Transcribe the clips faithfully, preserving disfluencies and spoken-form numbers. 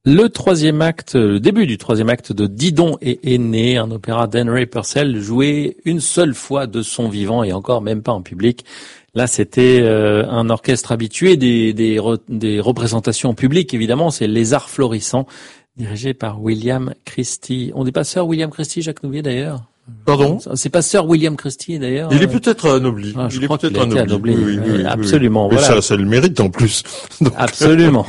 Le troisième acte, le début du troisième acte de Didon et Aîné, un opéra d'Henry Purcell joué une seule fois de son vivant et encore même pas en public. Là, c'était euh, un orchestre habitué des, des, re, des représentations publiques, évidemment. C'est Les Arts Florissants, dirigé par William Christie. On dit pas Sir William Christie, Jacques Nouvier, d'ailleurs? Pardon? C'est pas Sir William Christie, d'ailleurs? Il est peut-être anobli. Ah, je il est crois peut-être qu'il a été anobli. Oui, oui, oui, oui, absolument. Oui. Mais voilà. ça, ça le mérite en plus. Donc... Absolument.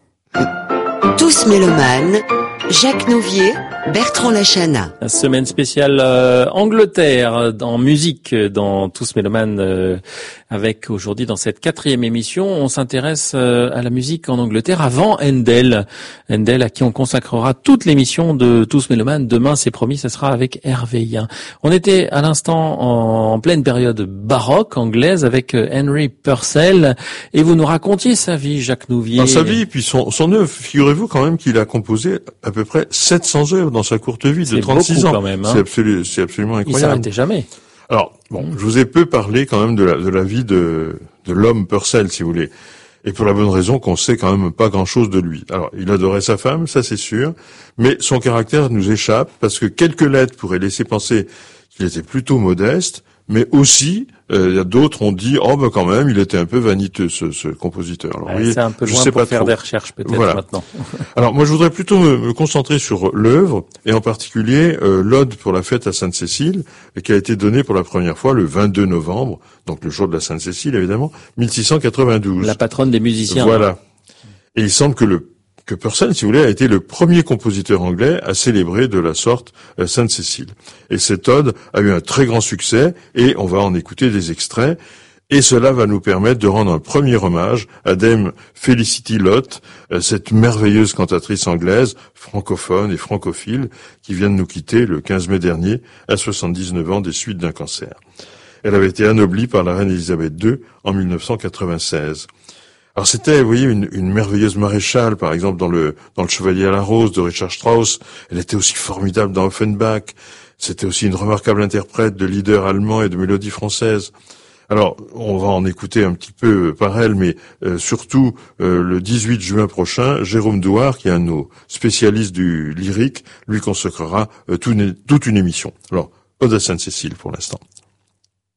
Tous mélomanes, Jacques Nouvier, Bertrand Lachana. Semaine spéciale euh, Angleterre en musique dans Tous mélomanes euh, avec aujourd'hui dans cette quatrième émission, on s'intéresse euh, à la musique en Angleterre avant Handel. Handel à qui on consacrera toute l'émission de Tous mélomanes. Demain, c'est promis, ça sera avec Hervé Yen. On était à l'instant en, en pleine période baroque anglaise avec euh, Henry Purcell et vous nous racontiez sa vie, Jacques Nouvier. Dans sa vie, puis son, son œuvre, figurez-vous quand même qu'il a composé à peu près sept cents œuvres dans sa courte vie de trente-six ans. Quand même, hein. C'est absolu, c'est absolument incroyable. Il s'arrêtait jamais. Alors, bon, je vous ai peu parlé quand même de la, de la vie de, de l'homme Purcell, si vous voulez. Et pour la bonne raison qu'on sait quand même pas grand-chose de lui. Alors, il adorait sa femme, ça c'est sûr, mais son caractère nous échappe parce que quelques lettres pourraient laisser penser qu'il était plutôt modeste, mais aussi, euh, y a d'autres ont dit, oh ben quand même, il était un peu vaniteux, ce, ce compositeur. Alors, ouais, voyez, c'est un peu je loin sais pour pas faire trop. des recherches peut-être Voilà. maintenant. Alors moi, je voudrais plutôt me, me concentrer sur l'œuvre, et en particulier euh, l'Ode pour la fête à Sainte-Cécile, qui a été donnée pour la première fois le vingt-deux novembre, donc le jour de la Sainte-Cécile évidemment, mille six cent quatre-vingt-douze. La patronne des musiciens. Voilà. Et il semble que le que Purcell, si vous voulez, a été le premier compositeur anglais à célébrer de la sorte euh, Sainte-Cécile. Et cette ode a eu un très grand succès, et on va en écouter des extraits, et cela va nous permettre de rendre un premier hommage à Dame Felicity Lott, euh, cette merveilleuse cantatrice anglaise, francophone et francophile, qui vient de nous quitter le quinze mai dernier, à soixante-dix-neuf ans des suites d'un cancer. Elle avait été anoblie par la reine Elisabeth deux en mille neuf cent quatre-vingt-seize. Alors c'était, vous voyez, une, une merveilleuse maréchale, par exemple dans le dans le Chevalier à la Rose de Richard Strauss. Elle était aussi formidable dans Offenbach. C'était aussi une remarquable interprète de leaders allemands et de mélodies françaises. Alors, on va en écouter un petit peu par elle, mais euh, surtout euh, le dix-huit juin prochain, Jérôme Douard, qui est un de nos spécialistes du lyrique, lui consacrera euh, tout une, toute une émission. Alors, Ode à Sainte-Cécile pour l'instant.